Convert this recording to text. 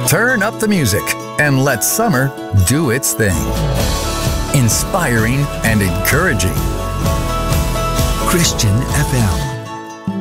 Turn up the music and let summer do its thing. Inspiring and encouraging. Christian FM.